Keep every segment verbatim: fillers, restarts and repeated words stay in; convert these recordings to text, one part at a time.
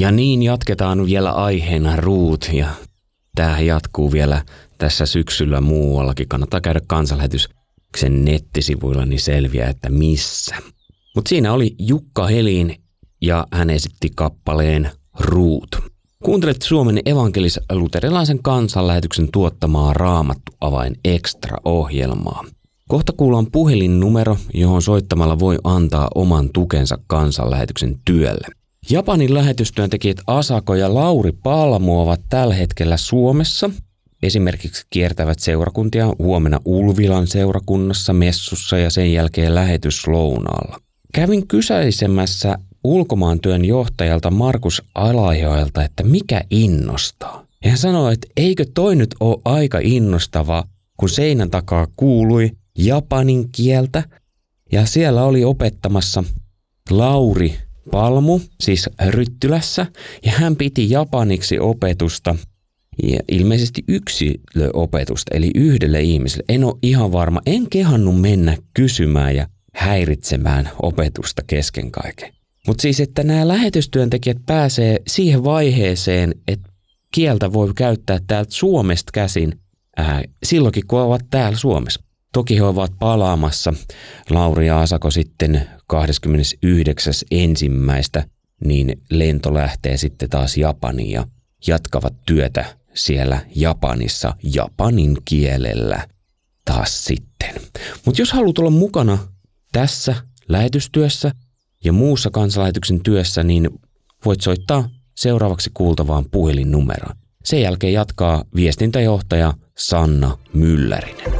Ja niin jatketaan vielä aiheena ruut ja tämähän jatkuu vielä tässä syksyllä muuallakin. Kannattaa käydä Kansanlähetyksen nettisivuilla, niin selviää, että missä. Mutta siinä oli Jukka Helin ja hän esitti kappaleen Ruut. Kuuntelet Suomen evankelis-luterilaisen Kansanlähetyksen tuottamaa Raamattu Avain Extra-ohjelmaa. Kohta kuullaan puhelinnumero, johon soittamalla voi antaa oman tukensa Kansanlähetyksen työlle. Japanin lähetystyöntekijät Asako ja Lauri Palmu ovat tällä hetkellä Suomessa. Esimerkiksi kiertävät seurakuntia huomenna Ulvilan seurakunnassa, messussa ja sen jälkeen lähetyslounaalla. Kävin kysäisemässä ulkomaantyön johtajalta Markus Alajoelta, että mikä innostaa. Ja hän sanoi, että eikö toi nyt ole aika innostavaa, kun seinän takaa kuului japanin kieltä ja siellä oli opettamassa Lauri Palmu, siis Ryttylässä, ja hän piti japaniksi opetusta ja ilmeisesti yksilöopetusta, eli yhdelle ihmiselle. En ole ihan varma, en kehannut mennä kysymään ja häiritsemään opetusta kesken kaiken. Mutta siis, että nämä lähetystyöntekijät pääsee siihen vaiheeseen, että kieltä voi käyttää täältä Suomesta käsin ää, silloinkin, kun ovat täällä Suomessa. Toki he ovat palaamassa, Lauri ja Asako sitten kahdeskymmenesyhdeksäs ensimmäistä niin lento lähtee sitten taas Japaniin ja jatkavat työtä siellä Japanissa japanin kielellä taas sitten. Mutta jos haluat olla mukana tässä lähetystyössä ja muussa Kansanlähetyksen työssä, niin voit soittaa seuraavaksi kuultavaan puhelinnumeroon. Sen jälkeen jatkaa viestintäjohtaja Sanna Myllärinen.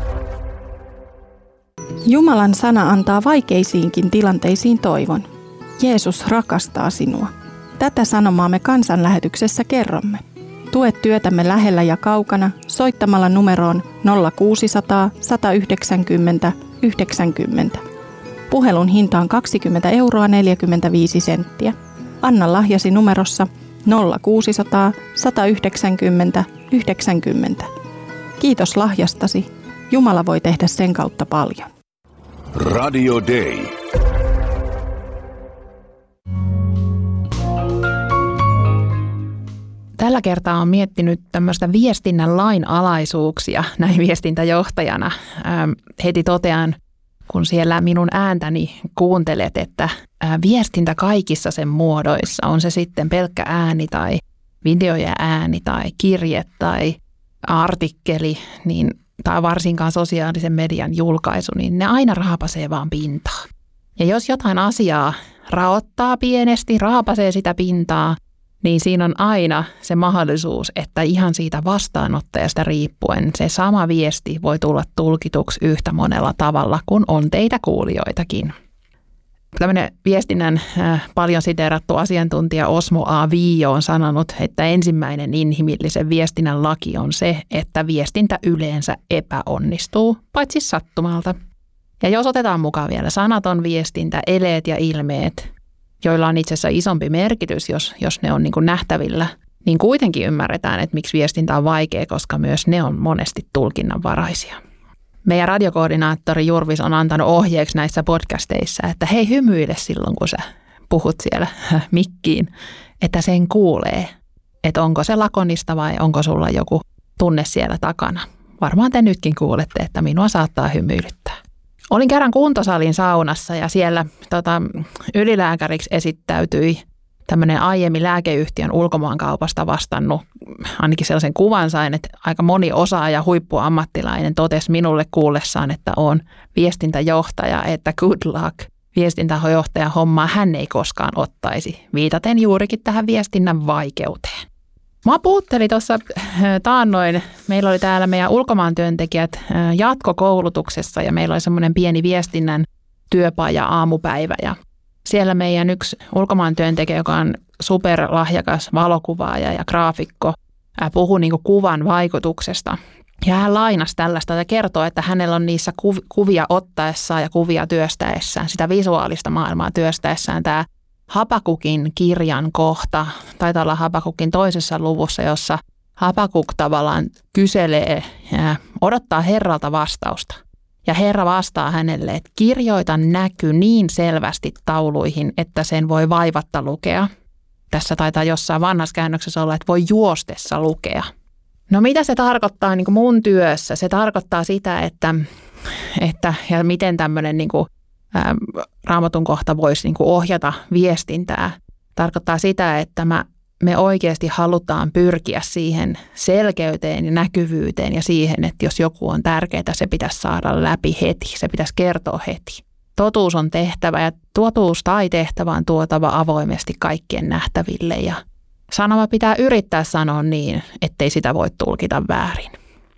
Jumalan sana antaa vaikeisiinkin tilanteisiin toivon. Jeesus rakastaa sinua. Tätä sanomaa me Kansanlähetyksessä kerromme. Tue työtämme lähellä ja kaukana soittamalla numeroon nolla kuusisataa, sata yhdeksänkymmentä, yhdeksänkymmentä. Puhelun hinta on kaksikymmentä euroa neljäkymmentäviisi senttiä. Anna lahjasi numerossa nolla kuusisataa, sata yhdeksänkymmentä, yhdeksänkymmentä. Kiitos lahjastasi. Jumala voi tehdä sen kautta paljon. Radio Day. Tällä kertaa olen miettinyt tämmöistä viestinnän lainalaisuuksia näin viestintäjohtajana. Ähm, heti totean, kun siellä minun ääntäni kuuntelet, että äh, viestintä kaikissa sen muodoissa, on se sitten pelkkä ääni tai video ja ääni tai kirje tai artikkeli, niin, tai varsinkaan sosiaalisen median julkaisu, niin ne aina raapasee vaan pintaa. Ja jos jotain asiaa raottaa pienesti, raapasee sitä pintaa, niin siinä on aina se mahdollisuus, että ihan siitä vastaanottajasta riippuen se sama viesti voi tulla tulkituksi yhtä monella tavalla, kun on teitä kuulijoitakin. Tämmöinen viestinnän äh, paljon siteerattu asiantuntija Osmo A. Viio on sanonut, että ensimmäinen inhimillisen viestinnän laki on se, että viestintä yleensä epäonnistuu, paitsi sattumalta. Ja jos otetaan mukaan vielä sanaton viestintä, eleet ja ilmeet, joilla on itse asiassa isompi merkitys, jos, jos ne on niin kuin nähtävillä, niin kuitenkin ymmärretään, että miksi viestintä on vaikea, koska myös ne on monesti tulkinnanvaraisia. Meidän radiokoordinaattori Jurvis on antanut ohjeeksi näissä podcasteissa, että hei, hymyile silloin, kun sä puhut siellä mikkiin, että sen kuulee, että onko se lakonista vai onko sulla joku tunne siellä takana. Varmaan te nytkin kuulette, että minua saattaa hymyilyttää. Olin kerran kuntosalin saunassa ja siellä tota, ylilääkäriksi esittäytyi tämmöinen aiemmin lääkeyhtiön ulkomaankaupasta vastannut, ainakin sellaisen kuvan sain, että aika moni osaaja huippuammattilainen totesi minulle kuullessaan, että on viestintäjohtaja, että good luck. Viestintäjohtajan hommaa hän ei koskaan ottaisi, viitaten juurikin tähän viestinnän vaikeuteen. Mä puhuttelin tuossa taannoin, meillä oli täällä meidän ulkomaantyöntekijät jatkokoulutuksessa ja meillä oli semmoinen pieni viestinnän työpaja aamupäivä ja siellä meidän yksi ulkomaantyöntekijä, joka on superlahjakas valokuvaaja ja graafikko, puhui niin kuin kuvan vaikutuksesta. Ja hän lainasi tällaista ja kertoi, että hänellä on niissä kuvia ottaessaan ja kuvia työstäessään, sitä visuaalista maailmaa työstäessään tämä Habakukin kirjan kohta, taitaa olla Habakukin toisessa luvussa, jossa Habakuk tavallaan kyselee ja odottaa Herralta vastausta. Ja Herra vastaa hänelle, että kirjoita näky niin selvästi tauluihin, että sen voi vaivatta lukea. Tässä taitaa jossain vanhassa käännöksessä olla, että voi juostessa lukea. No mitä se tarkoittaa niin kuin mun työssä? Se tarkoittaa sitä, että, että ja miten tämmöinen niin kuin, ä, Raamatun kohta voisi niin kuin ohjata viestintää. Tarkoittaa sitä, että mä, me oikeasti halutaan pyrkiä siihen selkeyteen ja näkyvyyteen ja siihen, että jos joku on tärkeää, se pitäisi saada läpi heti, se pitäisi kertoa heti. Totuus on tehtävä ja totuus tai tehtävä on tuotava avoimesti kaikkien nähtäville ja sanoma pitää yrittää sanoa niin, ettei sitä voi tulkita väärin.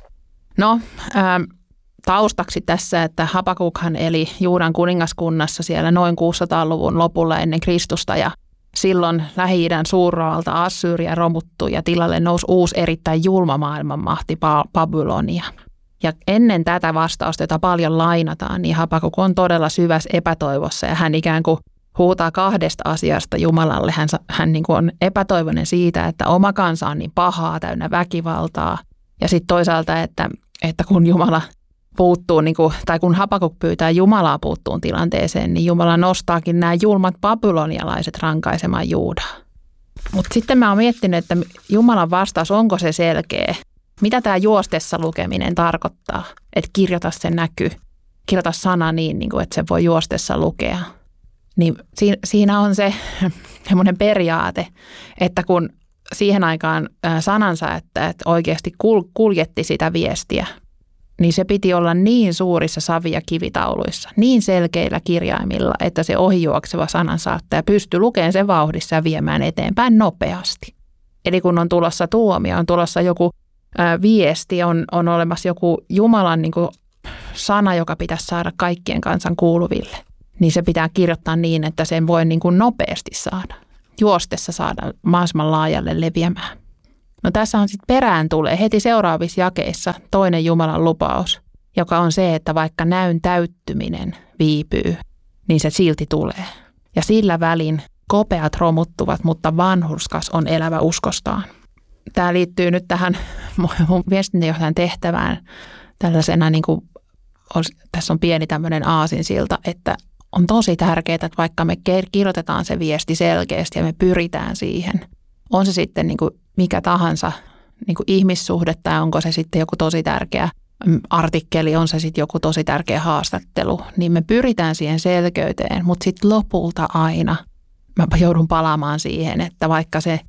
No, ää, taustaksi tässä, että Habakukhan eli Juudan kuningaskunnassa siellä noin kuusisataaluvun lopulla ennen Kristusta ja silloin Lähi-idän suurvalta Assyria romuttui ja tilalle nousi uusi erittäin julma maailmanmahti Babylonia. Ja ennen tätä vastausta, jota paljon lainataan, niin Habakuk on todella syvässä epätoivossa ja hän ikään kuin huutaa kahdesta asiasta Jumalalle. Hän, hän niin kuin on epätoivoinen siitä, että oma kansa on niin pahaa, täynnä väkivaltaa. Ja sitten toisaalta, että, että kun Jumala puuttuu, niin kuin, tai kun Habakuk pyytää Jumalaa puuttuun tilanteeseen, niin Jumala nostaakin nämä julmat babylonialaiset rankaisemaan Juudaa. Mutta sitten mä oon miettinyt, että Jumalan vastaus, onko se selkeä? Mitä tämä juostessa lukeminen tarkoittaa? Että kirjoita se näky, kirjoita sana niin, niin kuin, että se voi juostessa lukea. Niin siinä on se semmoinen periaate, että kun siihen aikaan sanansa, että, että oikeasti kuljetti sitä viestiä, niin se piti olla niin suurissa savi- ja kivitauluissa, niin selkeillä kirjaimilla, että se ohijuokseva sanansaattaja pystyi lukemaan sen vauhdissa ja viemään eteenpäin nopeasti. Eli kun on tulossa tuomio, on tulossa joku ää, viesti, on, on olemassa joku Jumalan niin kuin sana, joka pitäisi saada kaikkien kansan kuuluville, niin se pitää kirjoittaa niin, että sen voi niin kuin nopeasti saada, juostessa saada mahdollisimman laajalle leviämään. No tässä on sitten perään tulee heti seuraavissa jakeissa toinen Jumalan lupaus, joka on se, että vaikka näyn täyttyminen viipyy, niin se silti tulee. Ja sillä välin kopeat romuttuvat, mutta vanhurskas on elävä uskostaan. Tämä liittyy nyt tähän mun viestintäjohtajan tehtävään tällaisena, niin kuin, tässä on pieni tämmöinen aasinsilta, että on tosi tärkeää, että vaikka me kirjoitetaan se viesti selkeästi ja me pyritään siihen, on se sitten niin kuin mikä tahansa niin kuin ihmissuhde tai onko se sitten joku tosi tärkeä artikkeli, on se sitten joku tosi tärkeä haastattelu, niin me pyritään siihen selkeyteen, mutta sitten lopulta aina mä joudun palaamaan siihen, että vaikka se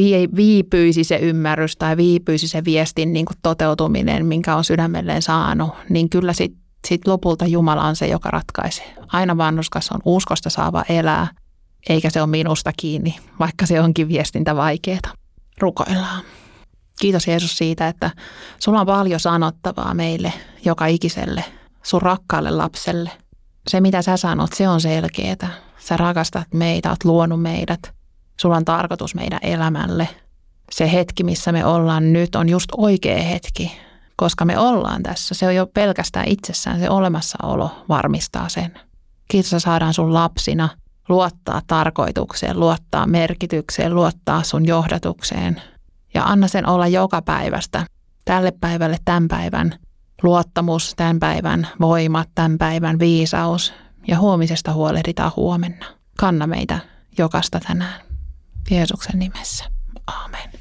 viipyisi se ymmärrys tai viipyisi se viestin niin kuin toteutuminen, minkä on sydämelleen saanut, niin kyllä sitten sit lopulta Jumala on se, joka ratkaisee. Aina vanhurskas on uskosta saava elää, eikä se ole minusta kiinni, vaikka se onkin viestintä vaikeaa. Rukoillaan. Kiitos Jeesus siitä, että sulla on paljon sanottavaa meille, joka ikiselle, sun rakkaalle lapselle. Se mitä sä sanot, se on selkeää. Sä rakastat meitä, oot luonut meidät. Sulla on tarkoitus meidän elämälle. Se hetki, missä me ollaan nyt, on just oikea hetki, koska me ollaan tässä. Se on jo pelkästään itsessään, se olemassaolo varmistaa sen. Kiitos, että saadaan sun lapsina luottaa tarkoitukseen, luottaa merkitykseen, luottaa sun johdatukseen. Ja anna sen olla joka päivästä. Tälle päivälle tämän päivän luottamus, tämän päivän voimat, tämän päivän viisaus. Ja huomisesta huolehditaan huomenna. Kanna meitä jokaista tänään. Jeesuksen nimessä. Aamen.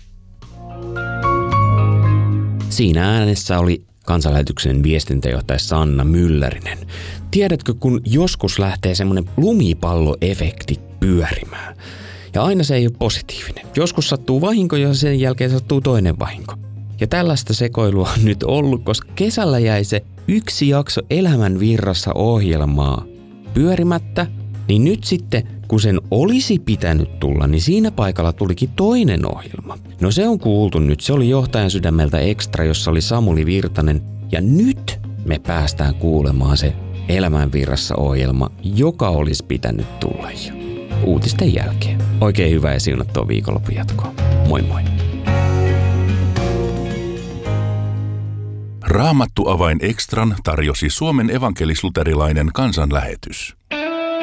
Siinä äänessä oli Kansanlähetyksen viestintäjohtaja Sanna Myllärinen. Tiedätkö, kun joskus lähtee semmoinen lumipalloefekti pyörimään? Ja aina se ei ole positiivinen. Joskus sattuu vahinko ja sen jälkeen sattuu toinen vahinko. Ja tällaista sekoilua on nyt ollut, koska kesällä jäi se yksi jakso Elämän virrassa -ohjelmaa pyörimättä, niin nyt sitten, kun sen olisi pitänyt tulla, niin siinä paikalla tulikin toinen ohjelma. No se on kuultu nyt, se oli Johtajan sydämeltä Extra, jossa oli Samuli Virtanen, ja nyt me päästään kuulemaan se Elämän virrassa -ohjelma, joka olisi pitänyt tulla jo uutisten jälkeen. Oikein hyvää ja siunattua viikonlopun jatkoa. Moi moi! Raamattu avain Extran tarjosi Suomen evankelis-luterilainen kansanlähetys.